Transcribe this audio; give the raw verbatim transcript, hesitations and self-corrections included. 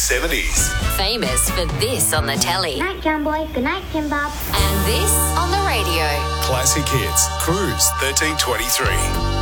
seventies. Famous for this on the telly. Good night, John Boy. Good night, Tim Bob. And this on the radio. Classic hits. Cruise thirteen twenty-three.